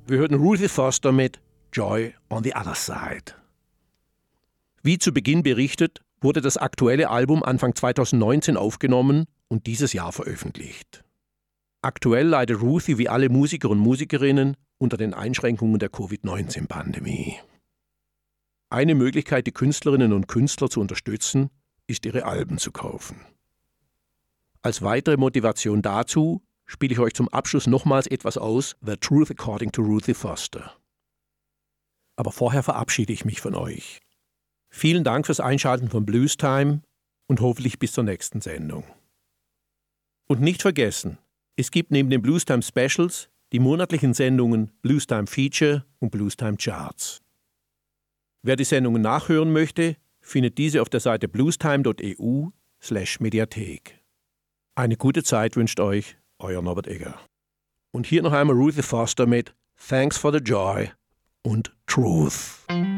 Wir hörten Ruthie Foster mit Joy on the Other Side. Wie zu Beginn berichtet, wurde das aktuelle Album Anfang 2019 aufgenommen und dieses Jahr veröffentlicht. Aktuell leidet Ruthie wie alle Musiker und Musikerinnen unter den Einschränkungen der Covid-19-Pandemie. Eine Möglichkeit, die Künstlerinnen und Künstler zu unterstützen, ist, ihre Alben zu kaufen. Als weitere Motivation dazu spiele ich euch zum Abschluss nochmals etwas aus The Truth According to Ruthie Foster. Aber vorher verabschiede ich mich von euch. Vielen Dank fürs Einschalten von Blues Time und hoffentlich bis zur nächsten Sendung. Und nicht vergessen, es gibt neben den Blues Time Specials die monatlichen Sendungen Blues Time Feature und Blues Time Charts. Wer die Sendungen nachhören möchte, findet diese auf der Seite bluestime.eu/Mediathek. Eine gute Zeit wünscht euch euer Norbert Egger. Und hier noch einmal Ruthie Foster mit Thanks for the Joy und Truth.